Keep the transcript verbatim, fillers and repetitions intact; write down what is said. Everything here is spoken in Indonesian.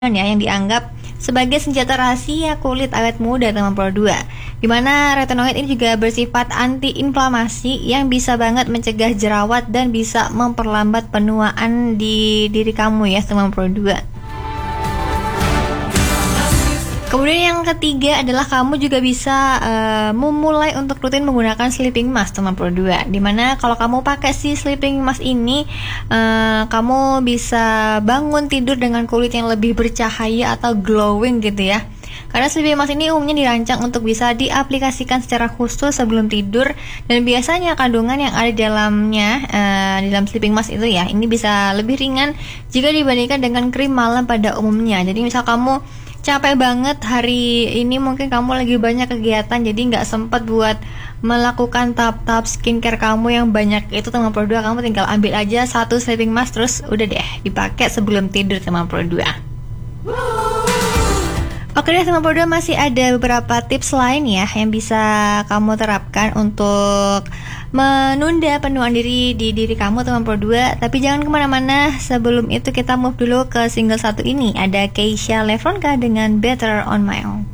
ya yang dianggap sebagai senjata rahasia kulit awet muda teman Pro dua. Dimana retinoid ini juga bersifat anti-inflamasi yang bisa banget mencegah jerawat dan bisa memperlambat penuaan di diri kamu ya teman Pro dua. Kemudian yang ketiga adalah kamu juga bisa uh, memulai untuk rutin menggunakan sleeping mask teman Pro dua. Dimana kalau kamu pakai si sleeping mask ini uh, kamu bisa bangun tidur dengan kulit yang lebih bercahaya atau glowing gitu ya. Karena sleeping mask ini umumnya dirancang untuk bisa diaplikasikan secara khusus sebelum tidur, dan biasanya kandungan yang ada di dalamnya uh, di dalam sleeping mask itu ya ini bisa lebih ringan jika dibandingkan dengan krim malam pada umumnya. Jadi misal kamu capek banget hari ini, mungkin kamu lagi banyak kegiatan jadi nggak sempat buat melakukan tahap-tahap skincare kamu yang banyak itu teman Pro dua, kamu tinggal ambil aja satu sleeping mask terus udah deh dipakai sebelum tidur teman Pro dua. Oke deh teman Pro dua, masih ada beberapa tips lain ya yang bisa kamu terapkan untuk menunda penuaan diri di diri kamu teman Pro dua. Tapi jangan kemana-mana, sebelum itu kita move dulu ke single satu ini. Ada Keisha Lefronka dengan Better On My Own.